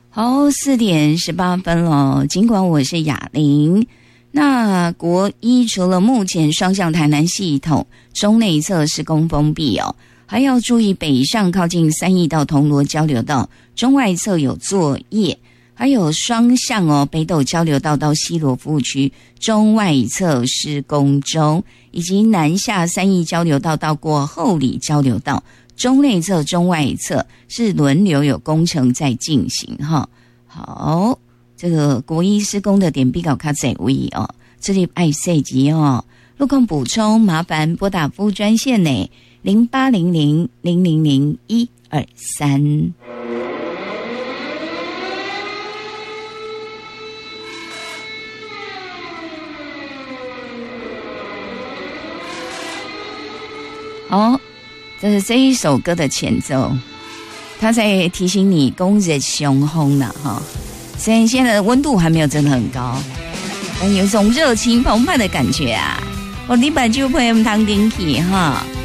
好，4:18了。尽管我是雅玲，那国一除了目前双向台南系统中内侧施工封闭哦，还要注意北上靠近3义到铜锣交流道中外侧有作业，还有双向哦，北斗交流道到西螺服务区中外侧施工中，以及南下3义交流道到过后里交流道中内侧、中外侧是轮流有工程在进行哈。好，这个国一施工的点比较较侪位哦，这里爱细节哦。路况补充，麻烦拨打服务专线呢0800000123。好。这是这一首歌的前奏，它在提醒你公日雄风了哈。虽然现在的温度还没有真的很高，但有一种热情澎湃的感觉啊！我礼拜就陪我们当天气哈。